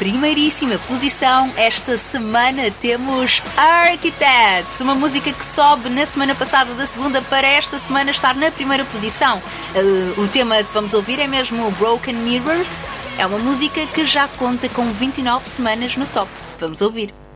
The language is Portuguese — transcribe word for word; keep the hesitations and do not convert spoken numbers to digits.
primeiríssima posição, esta semana temos Architects, uma música que sobe na semana passada da segunda para esta semana estar na primeira posição. Uh, o tema que vamos ouvir é mesmo Broken Mirror. É uma música que já conta com vinte e nove semanas no top. Vamos ouvir.